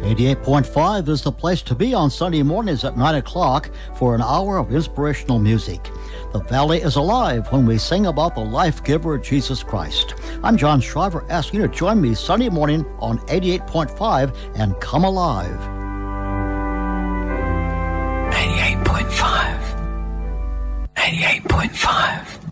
88.5 is the place to be on Sunday mornings at 9 o'clock for an hour of inspirational music. The Valley is alive when we sing about the life-giver, Jesus Christ. I'm John Shriver, asking you to join me Sunday morning on 88.5 and come alive. 88.5. 88.5.